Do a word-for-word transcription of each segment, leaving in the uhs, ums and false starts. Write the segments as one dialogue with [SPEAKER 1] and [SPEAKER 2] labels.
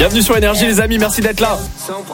[SPEAKER 1] Bienvenue sur Énergie les amis, merci d'être là.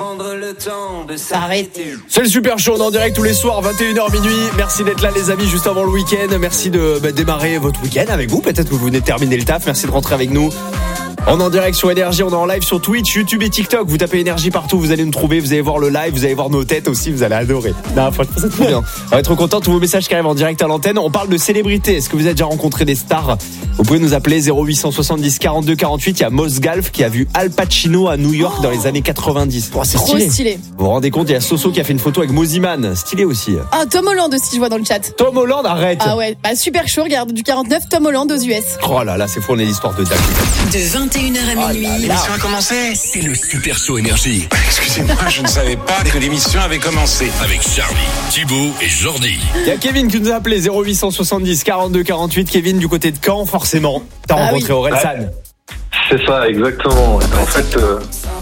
[SPEAKER 1] C'est le Super Show, on est en direct tous les soirs, vingt et une heures minuit. Merci d'être là les amis, juste avant le week-end. Merci de bah, démarrer votre week-end avec vous. Peut-être que vous venez de terminer le taf, merci de rentrer avec nous. On est en direct sur Énergie, on est en live sur Twitch, YouTube et TikTok. Vous tapez Énergie partout, vous allez nous trouver, vous allez voir le live, vous allez voir nos têtes aussi, vous allez adorer. Non, franchement, c'est trop bien. On va être content de tous vos messages qui arrivent en direct à l'antenne. On parle de célébrités. Est-ce que vous avez déjà rencontré des stars? Vous pouvez nous appeler zéro huit cent soixante-dix quarante-deux quarante-huit. Il y a Mos Galf qui a vu Al Pacino à New York oh dans les années quatre-vingt-dix. Oh, c'est
[SPEAKER 2] trop
[SPEAKER 1] stylé.
[SPEAKER 2] stylé.
[SPEAKER 1] Vous vous rendez compte, il y a Soso qui a fait une photo avec Moziman. Stylé aussi.
[SPEAKER 2] Ah, Tom Holland aussi, je vois dans le chat.
[SPEAKER 1] Tom Holland, arrête.
[SPEAKER 2] Ah ouais, bah, super chaud, regarde, du quarante-neuf, Tom Holland aux U S.
[SPEAKER 1] Oh là là, c'est fou, on est l'histoire de dingue.
[SPEAKER 3] De vingt et une heures à minuit.
[SPEAKER 1] Oh là là.
[SPEAKER 4] L'émission a commencé.
[SPEAKER 3] C'est le Super Show Énergie.
[SPEAKER 4] Excusez-moi, je ne savais pas que l'émission avait commencé.
[SPEAKER 3] Avec Charlie, Thibaut et Jordi.
[SPEAKER 1] Il y a Kevin qui nous a appelé zéro huit cent soixante-dix quarante-deux quarante-huit. Kevin du côté de Caen, forcément. T'as
[SPEAKER 2] Ah
[SPEAKER 1] rencontré
[SPEAKER 2] oui.
[SPEAKER 1] Orelsan.
[SPEAKER 5] Ouais. C'est ça, exactement. En fait, euh...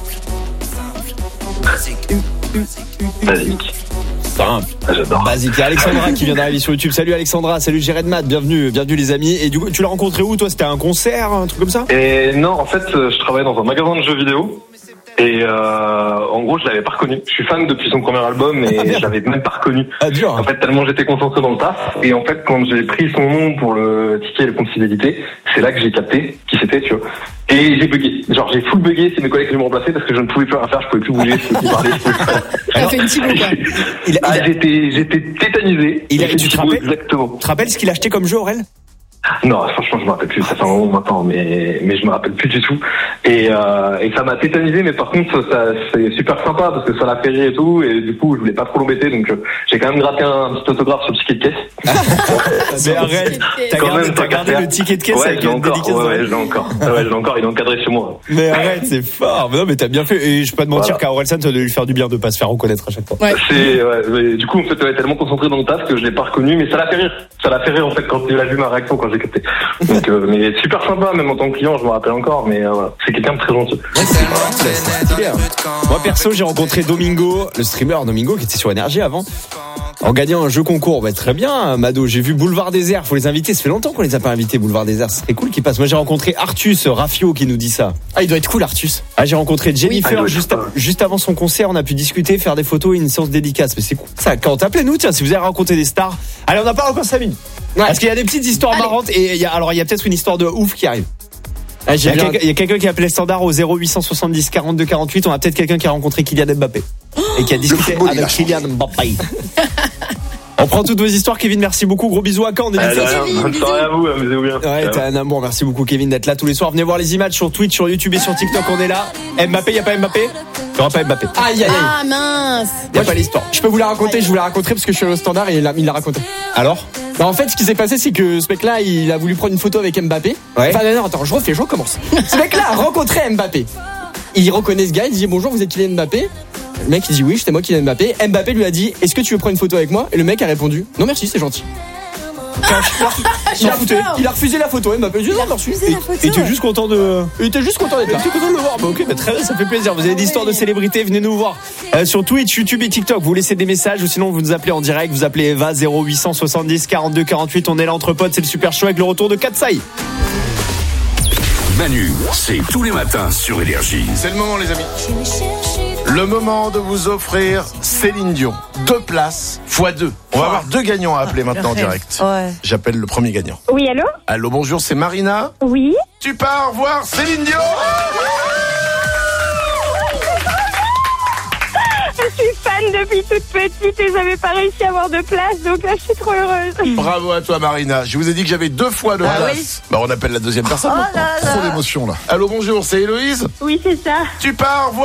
[SPEAKER 5] basique.
[SPEAKER 1] Simple.
[SPEAKER 5] Ah, j'adore.
[SPEAKER 1] Basique. Il y a Alexandra qui vient d'arriver sur YouTube. Salut Alexandra, salut Jéred-Mat, bienvenue, bienvenue les amis. Et du coup, tu l'as rencontré où toi? C'était un concert, un truc comme ça?
[SPEAKER 5] Et non, en fait, euh, je travaillais dans un magasin de jeux vidéo. Et euh, en gros, je l'avais pas reconnu. Je suis fan depuis son premier album, mais
[SPEAKER 1] Ah,
[SPEAKER 5] je l'avais même pas reconnu.
[SPEAKER 1] Ah dur. Hein.
[SPEAKER 5] En fait, tellement j'étais concentré dans le taf. Et en fait, quand j'ai pris son nom pour le ticket et le compte fidélité, c'est là que j'ai capté qui c'était, tu vois. Et j'ai bugué. Genre, j'ai full bugué. C'est mes collègues qui m'ont remplacé parce que je ne pouvais plus rien faire. Je pouvais plus bouger. Je pouvais plus parler. Je pouvais plus...
[SPEAKER 2] T'as fait une Thibaut, quoi.
[SPEAKER 1] Il a-
[SPEAKER 5] Ah,
[SPEAKER 1] il a-
[SPEAKER 5] j'étais, j'étais tétanisé.
[SPEAKER 1] Il a-
[SPEAKER 5] J'ai fait
[SPEAKER 1] tu
[SPEAKER 5] du
[SPEAKER 1] te
[SPEAKER 5] Thibaut,
[SPEAKER 1] rappelles
[SPEAKER 5] exactement.
[SPEAKER 1] Tu te rappelles ce qu'il a acheté comme jeu, Aurel?
[SPEAKER 5] Non, franchement, je me rappelle plus. Ça fait un moment maintenant, mais mais je me rappelle plus du tout. Et euh, et ça m'a tétanisé, mais par contre, ça c'est super sympa parce que ça l'a fait rire et tout. Et du coup, je voulais pas trop l'embêter, donc euh, j'ai quand même gratté un petit autographe sur le ticket de caisse.
[SPEAKER 1] Mais arrête, t'as
[SPEAKER 5] Quand
[SPEAKER 1] gardé,
[SPEAKER 5] même,
[SPEAKER 1] t'as
[SPEAKER 5] tant
[SPEAKER 1] gardé
[SPEAKER 5] qu'à
[SPEAKER 1] le
[SPEAKER 5] faire.
[SPEAKER 1] ticket de caisse
[SPEAKER 5] Ouais,
[SPEAKER 1] avec
[SPEAKER 5] je l'ai
[SPEAKER 1] une
[SPEAKER 5] encore.
[SPEAKER 1] dédicace.
[SPEAKER 5] Ouais, ouais, je l'ai encore. Ouais, je l'ai encore. Il est encadré chez moi.
[SPEAKER 1] Mais arrête, c'est fort. Mais non, mais t'as bien fait. Et je peux pas te mentir
[SPEAKER 5] Voilà.
[SPEAKER 1] qu'à Orelsan, ça doit lui faire du bien de pas se faire reconnaître à chaque fois.
[SPEAKER 2] Ouais.
[SPEAKER 5] C'est ouais, mais du coup, en fait, ouais, tellement concentré dans le taf que je l'ai pas reconnu, mais ça l'a fait rire. Ça l'a fait rire en fait quand il a vu ma réaction quand j'ai capté. Donc, euh, mais super sympa, même en tant que client, je me rappelle encore. Mais euh, voilà, c'est quelqu'un de très gentil.
[SPEAKER 1] C'est stylé, hein. Moi perso, j'ai rencontré Domingo, le streamer Domingo qui était sur Énergie avant, en gagnant un jeu concours. Bah, très bien, Mado. J'ai vu Boulevard Désert. Faut les inviter. Ça fait longtemps qu'on les a pas invités. Boulevard Désert, c'est cool qu'ils passent. Moi, j'ai rencontré Artus Raffio qui nous dit ça.
[SPEAKER 2] Ah, il doit être cool, Artus.
[SPEAKER 1] Ah, j'ai rencontré Jennifer
[SPEAKER 5] Ah, il doit être
[SPEAKER 1] juste,
[SPEAKER 5] sympa.
[SPEAKER 1] juste avant son concert. On a pu discuter, faire des photos et une séance dédicace. Mais c'est cool. Ça, quand appelez-nous, tiens, si vous avez rencontré des stars. Allez, on n'a pas encore cinq minutes. Parce qu'il y a des petites histoires
[SPEAKER 2] Allez.
[SPEAKER 1] marrantes et il y a, alors il y a peut-être une histoire de ouf qui arrive.
[SPEAKER 2] Ah,
[SPEAKER 1] Il y a quelqu'un, il y a quelqu'un qui a appelé le standard au zéro huit cent soixante-dix quarante-deux quarante-huit. On a peut-être quelqu'un qui a rencontré Kylian Mbappé et qui a discuté
[SPEAKER 6] football, il
[SPEAKER 1] avec
[SPEAKER 6] a changé.
[SPEAKER 1] Kylian Mbappé. On prend toutes vos histoires, Kevin. Merci beaucoup. Gros bisous à Caen. On est
[SPEAKER 5] Allez,
[SPEAKER 1] des-
[SPEAKER 5] rien. Bonne soirée à vous, amusez-vous bien.
[SPEAKER 1] Ouais,
[SPEAKER 5] Ciao.
[SPEAKER 1] t'es un amour. Merci beaucoup, Kevin, d'être là tous les soirs. Venez voir les images sur Twitch, sur YouTube et sur TikTok. On est là. Mbappé, y a pas Mbappé? Il y aura pas Mbappé.
[SPEAKER 6] Aïe, aïe, aïe.
[SPEAKER 2] Ah, mince.
[SPEAKER 1] Y a pas l'histoire.
[SPEAKER 6] Je peux vous la raconter, je vous la raconterai parce que je suis allé au standard et il l'a il l'a raconté.
[SPEAKER 1] Alors?
[SPEAKER 6] Bah, en fait, ce qui s'est passé, c'est que ce mec-là, il a voulu prendre une photo avec Mbappé.
[SPEAKER 1] Ouais.
[SPEAKER 6] Enfin, non, non, attends, je refais, je recommence. Ce mec-là a rencontré Mbappé. Il reconnaît ce gars, il dit bonjour, vous êtes Kylian Mbappé? Le mec, il dit oui, c'était moi Kylian Mbappé. Mbappé lui a dit, est-ce que tu veux prendre une photo avec moi? Et le mec a répondu, non merci, c'est gentil. Il a, refusé, il a refusé la photo. Mbappé dit non merci.
[SPEAKER 2] Refusez la photo.
[SPEAKER 1] Et tu es juste content de.
[SPEAKER 6] Il était juste content d'être là.
[SPEAKER 1] Tu es content de le voir. Bah, ok, bah, très bien, ça fait plaisir. Vous avez des histoires de célébrités, venez nous voir euh, sur Twitch, YouTube et TikTok. Vous laissez des messages ou sinon vous nous appelez en direct. Vous appelez Eva zéro huit cent soixante-dix quarante-deux quarante-huit. On est là entre potes, c'est le Super Show avec le retour de Katsai.
[SPEAKER 3] Manu, c'est tous les matins sur Énergie.
[SPEAKER 7] C'est le moment, les amis. Le moment de vous offrir Céline Dion. Deux places fois deux. On va avoir deux gagnants à appeler maintenant en direct.
[SPEAKER 8] Ouais.
[SPEAKER 7] J'appelle le premier gagnant.
[SPEAKER 8] Oui, allô?
[SPEAKER 7] Allô, bonjour, c'est Marina.
[SPEAKER 8] Oui.
[SPEAKER 7] Tu pars voir Céline Dion.
[SPEAKER 8] Je suis fan depuis toute petite et j'avais pas réussi à avoir de place, donc là je suis trop heureuse.
[SPEAKER 7] Bravo à toi, Marina. Je vous ai dit que j'avais deux fois de
[SPEAKER 8] Ah
[SPEAKER 7] place. Bah, on appelle la deuxième personne.
[SPEAKER 8] Oh là là.
[SPEAKER 7] Trop d'émotion là. Allô, bonjour, c'est Héloïse.
[SPEAKER 8] Oui, c'est ça.
[SPEAKER 7] Tu pars voir